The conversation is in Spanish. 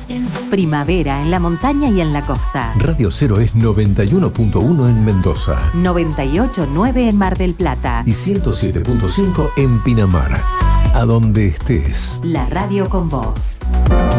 Primavera en la montaña y en la costa. Radio 0 es 91.1 en Mendoza. 98.9 en Mar del Plata. Y 107.5 en Pinamar. A donde estés. La radio con vos.